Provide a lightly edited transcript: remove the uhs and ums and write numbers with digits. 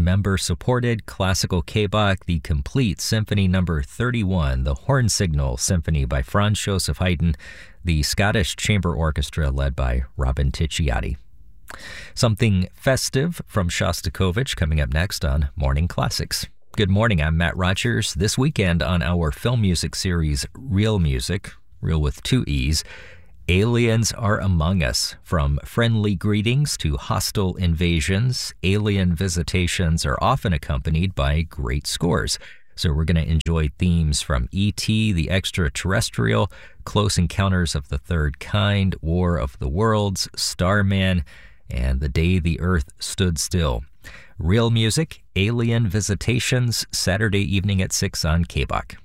member-supported classical K-Bach, the Complete Symphony No. 31, the Horn Signal Symphony by Franz Joseph Haydn, the Scottish Chamber Orchestra led by Robin Ticciati. Something festive from Shostakovich coming up next on Morning Classics. Good morning, I'm Matt Rogers. This weekend on our film music series, Real Music, real with two E's, Aliens Are Among Us. From friendly greetings to hostile invasions, alien visitations are often accompanied by great scores. So we're going to enjoy themes from E.T., The Extraterrestrial, Close Encounters of the Third Kind, War of the Worlds, Starman, and The Day the Earth Stood Still. Real Music, Alien Visitations, Saturday evening at 6 on K-Bach.